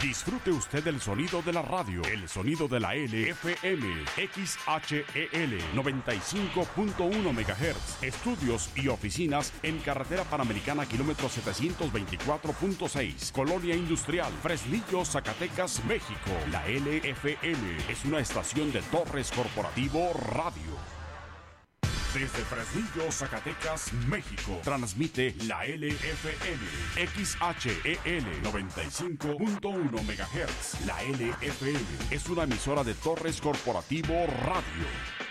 Disfrute usted el sonido de la radio, el sonido de la LFM, XHEL 95.1 MHz. Estudios y oficinas en Carretera Panamericana, kilómetro 724.6, Colonia Industrial, Fresnillo, Zacatecas, México. La LFM es una estación de Torres Corporativo Radio. Desde Fresnillo, Zacatecas, México, transmite la LFM, XHEL 95.1 MHz. La LFM es una emisora de Torres Corporativo Radio.